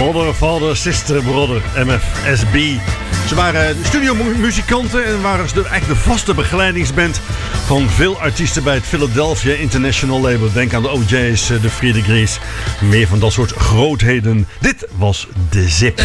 Mother, Father, Sister, Brother, MFSB. Ze waren studiomuzikanten en waren eigenlijk de vaste begeleidingsband van veel artiesten bij het Philadelphia International Label. Denk aan de OJ's, de 3 Degrees. Meer van dat soort grootheden. Dit was De Zip.